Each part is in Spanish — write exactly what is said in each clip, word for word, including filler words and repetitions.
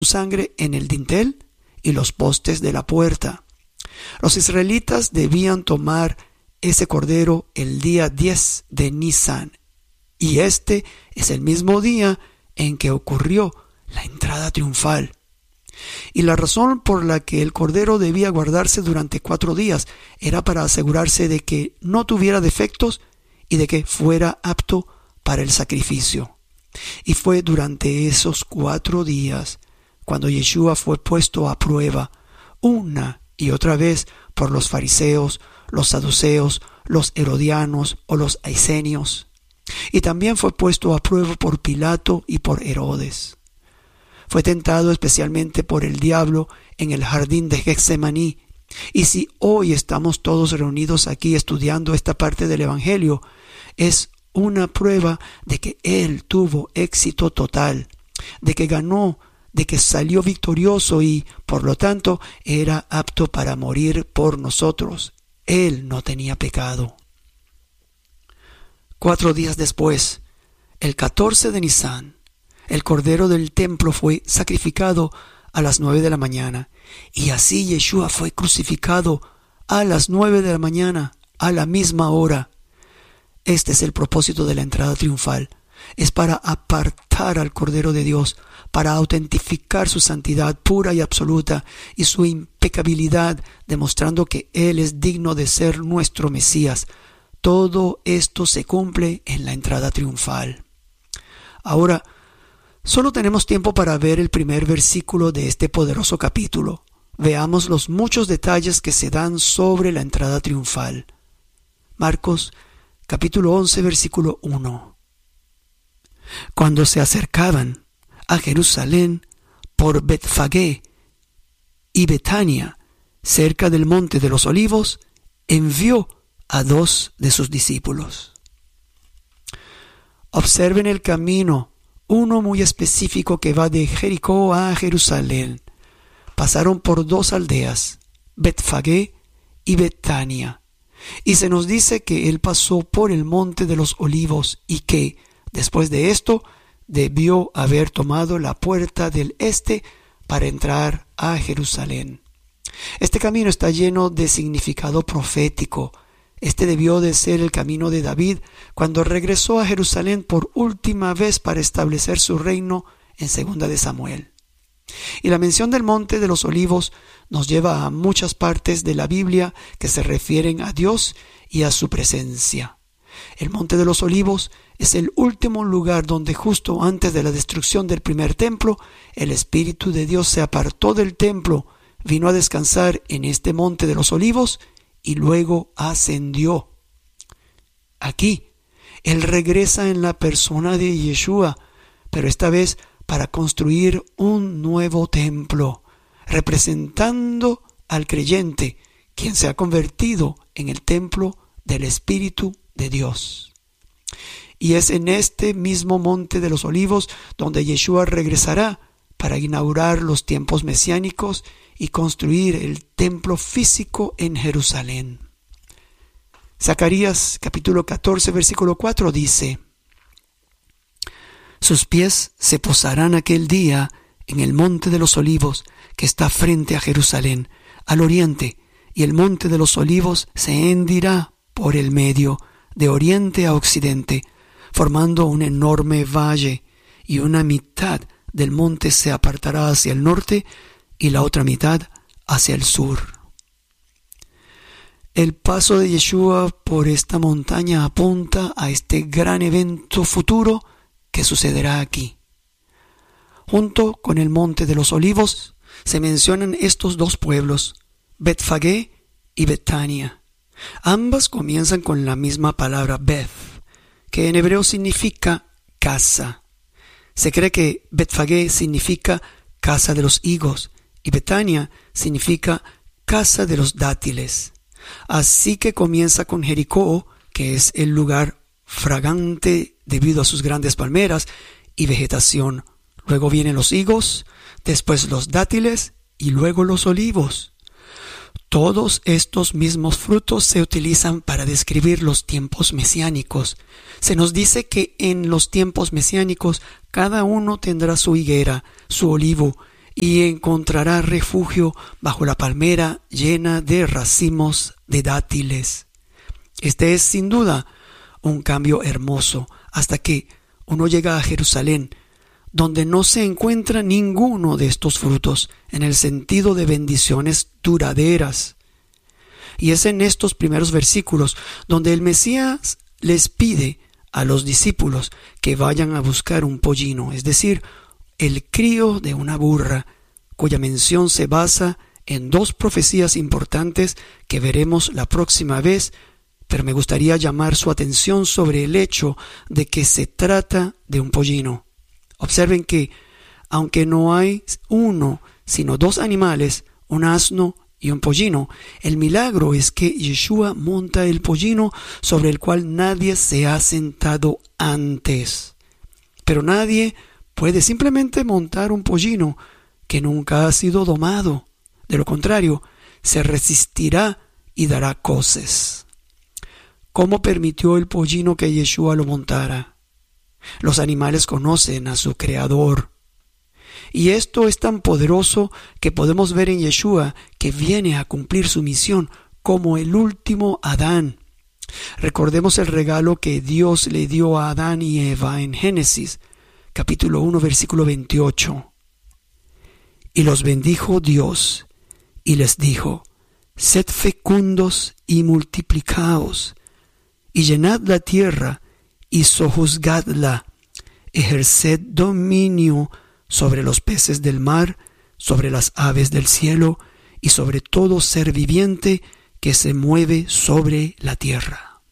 sangre en el dintel y los postes de la puerta. Los israelitas debían tomar ese cordero el día diez de Nisan, y este es el mismo día en que ocurrió la entrada triunfal. Y la razón por la que el cordero debía guardarse durante cuatro días era para asegurarse de que no tuviera defectos y de que fuera apto para el sacrificio. Y fue durante esos cuatro días cuando Yeshua fue puesto a prueba una y otra vez por los fariseos, los saduceos, los herodianos o los esenios. Y también fue puesto a prueba por Pilato y por Herodes. Fue tentado especialmente por el diablo en el jardín de Getsemaní. Y si hoy estamos todos reunidos aquí estudiando esta parte del Evangelio, es una prueba de que Él tuvo éxito total, de que ganó, de que salió victorioso y, por lo tanto, era apto para morir por nosotros. Él no tenía pecado. Cuatro días después, el catorce de Nisan, el cordero del templo fue sacrificado a las nueve de la mañana, y así Yeshua fue crucificado a las nueve de la mañana, a la misma hora. Este es el propósito de la entrada triunfal. Es para apartar al Cordero de Dios, para autentificar su santidad pura y absoluta y su impecabilidad, demostrando que Él es digno de ser nuestro Mesías. Todo esto se cumple en la entrada triunfal. Ahora, solo tenemos tiempo para ver el primer versículo de este poderoso capítulo. Veamos los muchos detalles que se dan sobre la entrada triunfal. Marcos, capítulo once, versículo uno. Cuando se acercaban a Jerusalén por Betfagé y Betania, cerca del monte de los Olivos, envió a dos de sus discípulos. Observen el camino, uno muy específico que va de Jericó a Jerusalén. Pasaron por dos aldeas, Betfagé y Betania, y se nos dice que él pasó por el monte de los Olivos y que, después de esto, debió haber tomado la puerta del este para entrar a Jerusalén. Este camino está lleno de significado profético. Este debió de ser el camino de David cuando regresó a Jerusalén por última vez para establecer su reino en Segunda de Samuel. Y la mención del Monte de los Olivos nos lleva a muchas partes de la Biblia que se refieren a Dios y a su presencia. El Monte de los Olivos es el último lugar donde justo antes de la destrucción del primer templo, el Espíritu de Dios se apartó del templo, vino a descansar en este Monte de los Olivos y luego ascendió. Aquí, Él regresa en la persona de Yeshua, pero esta vez para construir un nuevo templo, representando al creyente, quien se ha convertido en el templo del Espíritu de Dios. Y es en este mismo Monte de los Olivos donde Yeshua regresará para inaugurar los tiempos mesiánicos y construir el templo físico en Jerusalén. Zacarías capítulo catorce versículo cuatro dice: sus pies se posarán aquel día en el Monte de los Olivos que está frente a Jerusalén, al oriente, y el Monte de los Olivos se hendirá por el medio, de oriente a occidente, formando un enorme valle, y una mitad del monte se apartará hacia el norte y la otra mitad hacia el sur. El paso de Yeshua por esta montaña apunta a este gran evento futuro que sucederá aquí. Junto con el Monte de los Olivos se mencionan estos dos pueblos, Betfagé y Betania. Ambas comienzan con la misma palabra Beth, que en hebreo significa casa. Se cree que Betfagé significa casa de los higos y Betania significa casa de los dátiles. Así que comienza con Jericó, que es el lugar fragante debido a sus grandes palmeras y vegetación. Luego vienen los higos, después los dátiles y luego los olivos. Todos estos mismos frutos se utilizan para describir los tiempos mesiánicos. Se nos dice que en los tiempos mesiánicos cada uno tendrá su higuera, su olivo, y encontrará refugio bajo la palmera llena de racimos de dátiles. Este es sin duda un cambio hermoso hasta que uno llega a Jerusalén, donde no se encuentra ninguno de estos frutos en el sentido de bendiciones duraderas. Y es en estos primeros versículos donde el Mesías les pide a los discípulos que vayan a buscar un pollino, es decir, el crío de una burra, cuya mención se basa en dos profecías importantes que veremos la próxima vez, pero me gustaría llamar su atención sobre el hecho de que se trata de un pollino. Observen que, aunque no hay uno, sino dos animales, un asno y un pollino, el milagro es que Yeshua monta el pollino sobre el cual nadie se ha sentado antes. Pero nadie puede simplemente montar un pollino que nunca ha sido domado. De lo contrario, se resistirá y dará coces. ¿Cómo permitió el pollino que Yeshua lo montara? Los animales conocen a su Creador. Y esto es tan poderoso que podemos ver en Yeshua que viene a cumplir su misión como el último Adán. Recordemos el regalo que Dios le dio a Adán y Eva en Génesis, capítulo uno, versículo veintiocho. Y los bendijo Dios, y les dijo: sed fecundos y multiplicaos, y llenad la tierra, y sojuzgadla, ejerced dominio sobre los peces del mar, sobre las aves del cielo, y sobre todo ser viviente que se mueve sobre la tierra.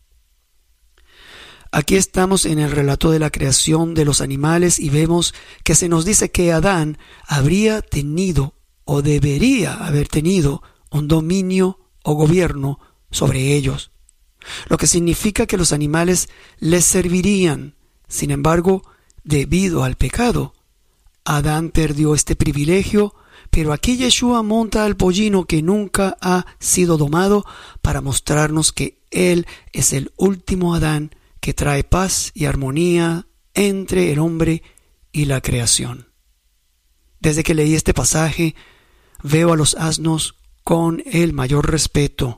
Aquí estamos en el relato de la creación de los animales y vemos que se nos dice que Adán habría tenido o debería haber tenido un dominio o gobierno sobre ellos, lo que significa que los animales les servirían. Sin embargo, debido al pecado, Adán perdió este privilegio, pero aquí Yeshua monta al pollino que nunca ha sido domado para mostrarnos que Él es el último Adán que trae paz y armonía entre el hombre y la creación. Desde que leí este pasaje, veo a los asnos con el mayor respeto.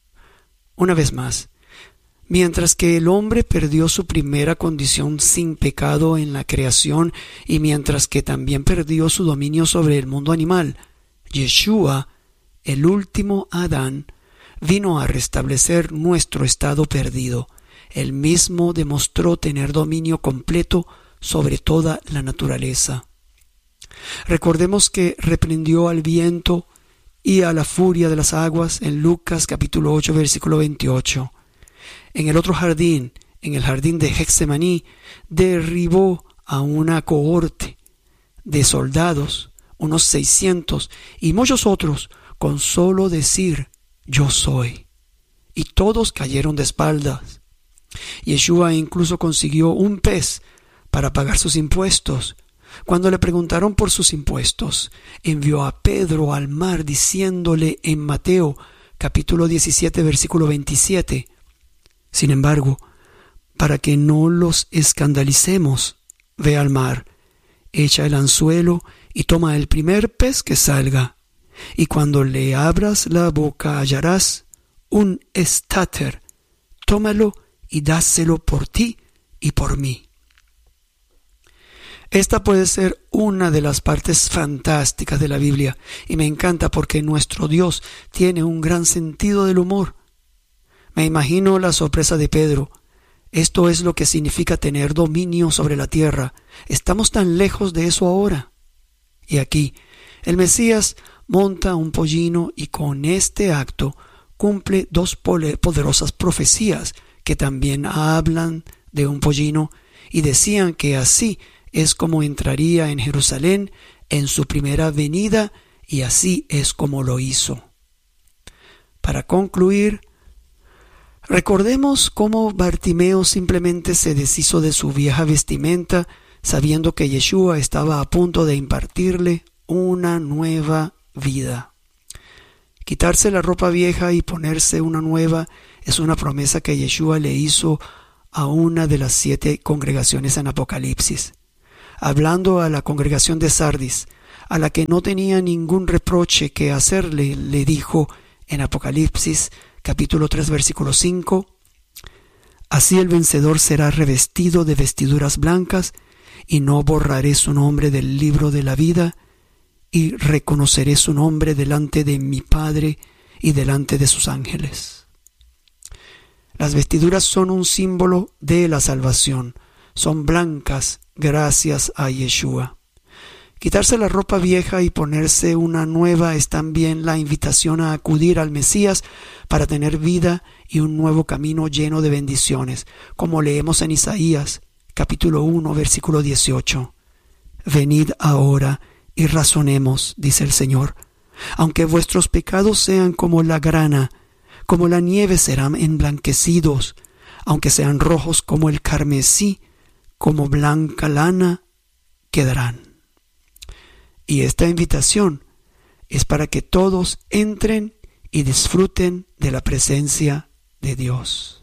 Una vez más, mientras que el hombre perdió su primera condición sin pecado en la creación y mientras que también perdió su dominio sobre el mundo animal, Yeshua, el último Adán, vino a restablecer nuestro estado perdido. Él mismo demostró tener dominio completo sobre toda la naturaleza. Recordemos que reprendió al viento y a la furia de las aguas en Lucas capítulo ocho, versículo veintiocho. En el otro jardín, en el jardín de Getsemaní, derribó a una cohorte de soldados, unos seiscientos, y muchos otros, con solo decir: yo soy. Y todos cayeron de espaldas. Yeshua incluso consiguió un pez para pagar sus impuestos. Cuando le preguntaron por sus impuestos, envió a Pedro al mar diciéndole en Mateo capítulo diecisiete, versículo veintisiete: sin embargo, para que no los escandalicemos, ve al mar, echa el anzuelo y toma el primer pez que salga, y cuando le abras la boca hallarás un estáter, tómalo y dáselo por ti y por mí. Esta puede ser una de las partes fantásticas de la Biblia y me encanta porque nuestro Dios tiene un gran sentido del humor. Me imagino la sorpresa de Pedro. Esto es lo que significa tener dominio sobre la tierra. Estamos tan lejos de eso ahora. Y aquí, el Mesías monta un pollino y con este acto cumple dos poderosas profecías que también hablan de un pollino y decían que así es como entraría en Jerusalén en su primera venida y así es como lo hizo. Para concluir, recordemos cómo Bartimeo simplemente se deshizo de su vieja vestimenta sabiendo que Yeshua estaba a punto de impartirle una nueva vida. Quitarse la ropa vieja y ponerse una nueva es una promesa que Yeshua le hizo a una de las siete congregaciones en Apocalipsis. Hablando a la congregación de Sardis, a la que no tenía ningún reproche que hacerle, le dijo en Apocalipsis capítulo tres versículo cinco: así el vencedor será revestido de vestiduras blancas, y no borraré su nombre del libro de la vida, y reconoceré su nombre delante de mi Padre y delante de sus ángeles. Las vestiduras son un símbolo de la salvación. Son blancas gracias a Yeshua. Quitarse la ropa vieja y ponerse una nueva es también la invitación a acudir al Mesías para tener vida y un nuevo camino lleno de bendiciones, como leemos en Isaías capítulo uno versículo dieciocho. Venid ahora y razonemos, dice el Señor. Aunque vuestros pecados sean como la grana, como la nieve serán emblanquecidos, aunque sean rojos como el carmesí, como blanca lana quedarán. Y esta invitación es para que todos entren y disfruten de la presencia de Dios.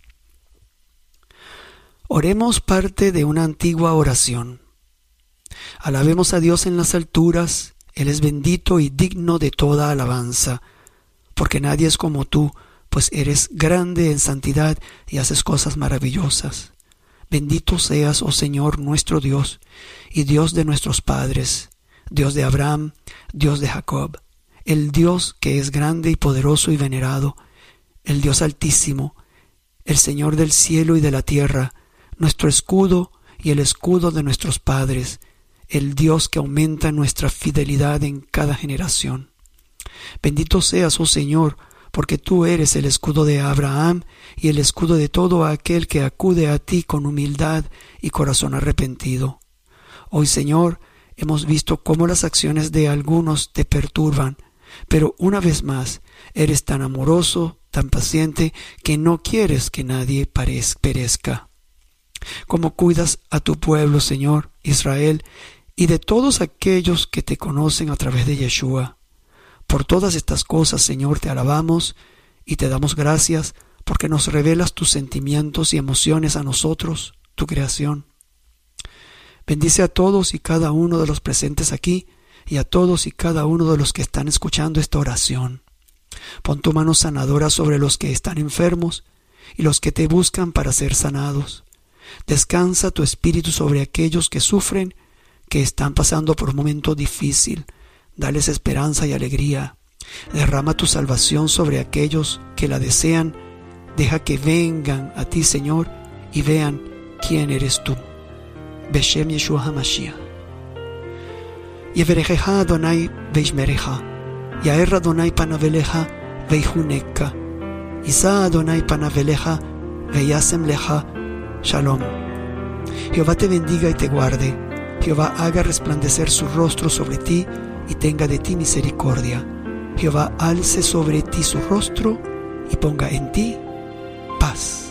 Oremos parte de una antigua oración. Alabemos a Dios en las alturas, Él es bendito y digno de toda alabanza, porque nadie es como tú, pues eres grande en santidad y haces cosas maravillosas. Bendito seas, oh Señor, nuestro Dios, y Dios de nuestros padres, Dios de Abraham, Dios de Jacob, el Dios que es grande y poderoso y venerado, el Dios altísimo, el Señor del cielo y de la tierra, nuestro escudo y el escudo de nuestros padres, el Dios que aumenta nuestra fidelidad en cada generación. Bendito seas, oh Señor, porque tú eres el escudo de Abraham y el escudo de todo aquel que acude a ti con humildad y corazón arrepentido. Hoy, Señor, hemos visto cómo las acciones de algunos te perturban, pero una vez más, eres tan amoroso, tan paciente, que no quieres que nadie perezca. Como cuidas a tu pueblo, Señor, Israel, y de todos aquellos que te conocen a través de Yeshua. Por todas estas cosas, Señor, te alabamos y te damos gracias porque nos revelas tus sentimientos y emociones a nosotros, tu creación. Bendice a todos y cada uno de los presentes aquí y a todos y cada uno de los que están escuchando esta oración. Pon tu mano sanadora sobre los que están enfermos y los que te buscan para ser sanados. Descansa tu espíritu sobre aquellos que sufren, que están pasando por un momento difícil. Dales esperanza y alegría. Derrama tu salvación sobre aquellos que la desean. Deja que vengan a ti, Señor, y vean quién eres tú. Beshem Yeshua HaMashiach. Yeverechecha Adonai veishmerecha. Yaer Adonai panavelecha veihuneka. Isa Adonai panavelecha veyasem lecha shalom. Jehová te bendiga y te guarde. Jehová haga resplandecer su rostro sobre ti y tenga de ti misericordia. Jehová alce sobre ti su rostro y ponga en ti paz.